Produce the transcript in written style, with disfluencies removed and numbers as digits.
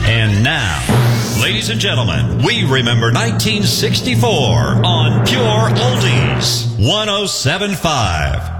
And now, ladies and gentlemen, we remember 1964 on Pure Oldies 107.5.